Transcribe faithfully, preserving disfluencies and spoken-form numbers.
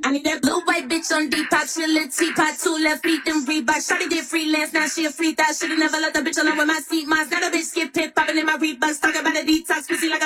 I need that blue white bitch on detox, she a little teapot, two left feet, then Reebok. Shawty did freelance, now she a free thought. Should've never let the bitch alone with my seat. Mine's not a bitch skip pit, popping in my Reeboks, talking about a detox, pussy like a